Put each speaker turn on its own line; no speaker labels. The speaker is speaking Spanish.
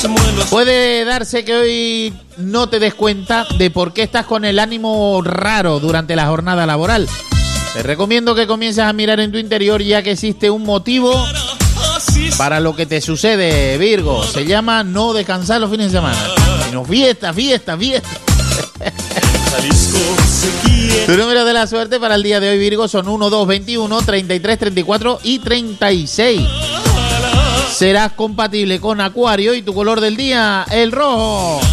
Puede darse que hoy no te des cuenta de por qué estás con el ánimo raro durante la jornada laboral. Te recomiendo que comiences a mirar en tu interior, ya que existe un motivo para lo que te sucede, Virgo. Se llama no descansar los fines de semana, sino fiesta. Tu número de la suerte para el día de hoy, Virgo, son 1, 2, 21, 33, 34 y 36. Serás compatible con Acuario y tu color del día, el rojo.